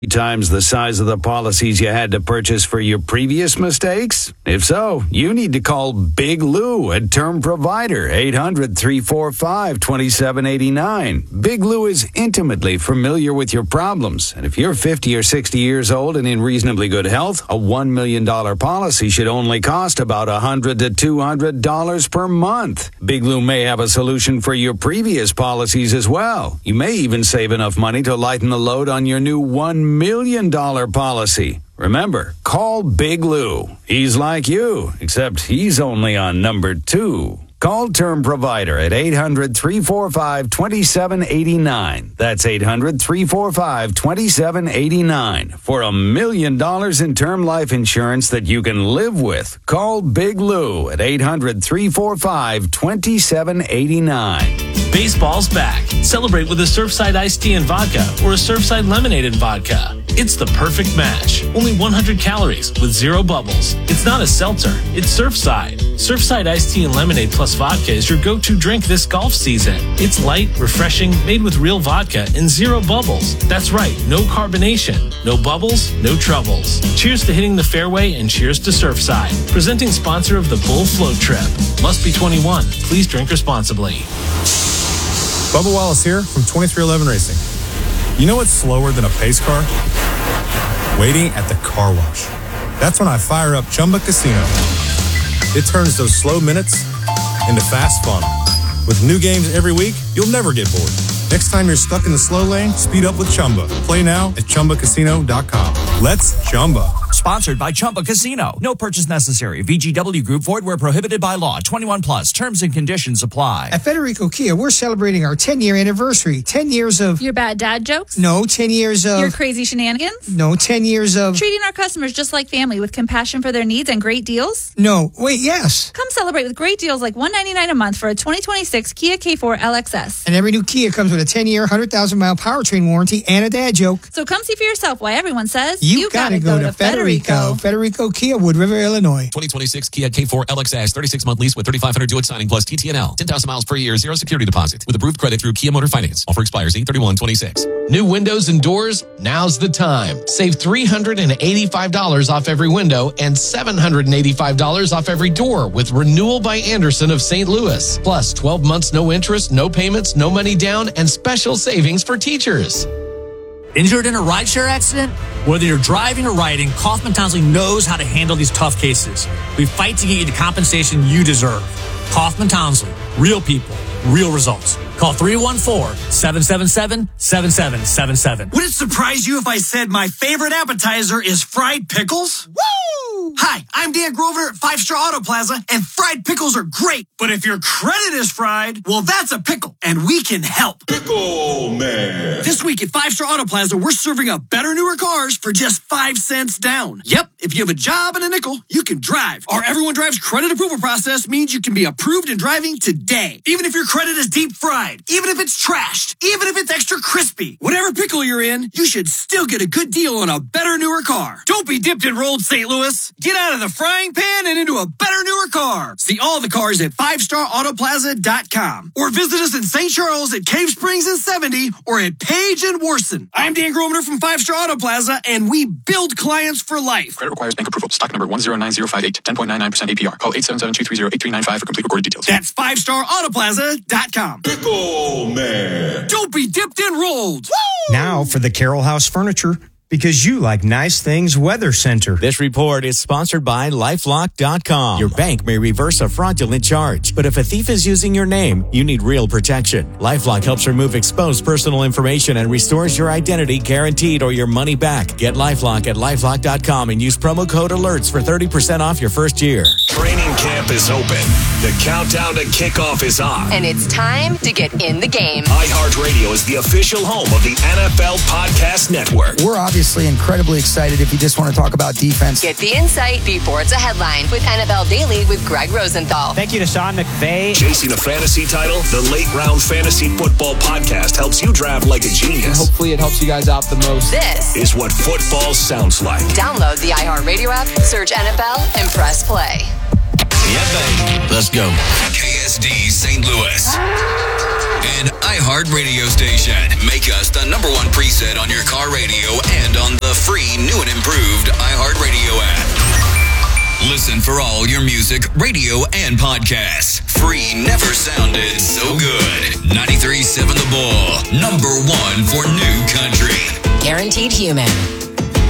Times the size of the policies you had to purchase for your previous mistakes? If so, you need to call Big Lou at Term Provider, 800-345-2789. Big Lou is intimately familiar with your problems, and if you're 50 or 60 years old and in reasonably good health, a $1 million policy should only cost about $100 to $200 per month. Big Lou may have a solution for your previous policies as well. You may even save enough money to lighten the load on your new $1 million policy. Remember, call Big Lou. He's like you, except he's only on number 2. Call Term Provider at 800-345-2789. That's 800-345-2789 for $1 million in term life insurance that you can live with. Call Big Lou at 800-345-2789. Baseball's back. Celebrate with a Surfside iced tea and vodka or a Surfside lemonade and vodka. It's the perfect match. Only 100 calories with 0 bubbles. It's not a seltzer. It's Surfside. Surfside iced tea and lemonade plus vodka is your go-to drink this golf season. It's light, refreshing, made with real vodka and 0 bubbles. That's right, no carbonation, no bubbles, no troubles. Cheers to hitting the fairway and cheers to Surfside. Presenting sponsor of the Bull Float Trip. Must be 21. Please drink responsibly. Bubba Wallace here from 2311 Racing. You know what's slower than a pace car? Waiting at the car wash. That's when I fire up Chumba Casino. It turns those slow minutes into fast fun. With new games every week, you'll never get bored. Next time you're stuck in the slow lane, speed up with Chumba. Play now at ChumbaCasino.com. Let's Chumba. Sponsored by Chumba Casino. No purchase necessary. VGW Group. Void where prohibited by law. 21 plus. Terms and conditions apply. At Federico Kia, we're celebrating our 10-year anniversary. 10 years of... Your bad dad jokes? No, 10 years of... Your crazy shenanigans? No, 10 years of... Treating our customers just like family with compassion for their needs and great deals? No, wait, yes. Come celebrate with great deals like $199 a month for a 2026 Kia K4 LXS. And every new Kia comes with a 10-year, 100,000-mile powertrain warranty and a dad joke. So come see for yourself why everyone says you gotta go to Federico. Federico Kia, Wood River, Illinois. 2026 Kia K4 LXS, 36-month lease with $3,500 due at signing plus TTNL. 10,000 miles per year, 0 security deposit. With approved credit through Kia Motor Finance. Offer expires 8/31/26. New windows and doors? Now's the time. Save $385 off every window and $785 off every door with Renewal by Anderson of St. Louis. Plus 12 months, no interest, no payments, no money down, and special savings for teachers. Injured in a rideshare accident? Whether you're driving or riding, Kaufman Townsley knows how to handle these tough cases. We fight to get you the compensation you deserve. Kaufman Townsley. Real people. Real results. Call 314-777-7777. Would it surprise you if I said my favorite appetizer is fried pickles? Woo! Hi, I'm Dan Grover at 5 Star Auto Plaza, and fried pickles are great. But if your credit is fried, well, that's a pickle, and we can help. Pickle Man. This week at 5 Star Auto Plaza, we're serving up better, newer cars for just 5 cents down. Yep, if you have a job and a nickel, you can drive. Our Everyone Drives credit approval process means you can be approved and driving today. Even if your credit is deep fried, even if it's trashed, even if it's extra crispy, whatever pickle you're in, you should still get a good deal on a better, newer car. Don't be dipped and rolled, St. Louis. Get out of the frying pan and into a better, newer car. See all the cars at 5starautoplaza.com or visit us in St. Charles at Cave Springs and 70 or at Page and Worson. I'm Dan Grosvenor from 5 Star Auto Plaza, and we build clients for life. Credit requires bank approval. Stock number 109058, 10.99% APR. Call 877-230-8395 for complete recorded details. That's 5starautoplaza.com. Pickle Man. Don't be dipped and rolled. Woo! Now for the Carroll House Furniture, because you like nice things Weather Center. This report is sponsored by LifeLock.com. Your bank may reverse a fraudulent charge, but if a thief is using your name, you need real protection. LifeLock helps remove exposed personal information and restores your identity guaranteed or your money back. Get LifeLock at LifeLock.com and use promo code ALERTS for 30% off your first year. Training camp is open. The countdown to kickoff is on. And it's time to get in the game. iHeartRadio is the official home of the NFL Podcast Network. We're obviously incredibly excited if you just want to talk about defense. Get the insight before it's a headline with NFL Daily with Greg Rosenthal. Thank you to Sean McVay. Chasing a fantasy title, the Late Round Fantasy Football Podcast helps you draft like a genius. And hopefully it helps you guys out the most. This is what football sounds like. Download the iHeartRadio app, search NFL, and press play. Yeah, baby. Let's go. KSD St. Louis. and iHeart radio station. Make us the #1 preset on your car radio and on the free new and improved iHeart Radio app. Listen for all your music, radio, and podcasts. Free never sounded so good. 93.7 The Bull, #1 for new country. Guaranteed Human.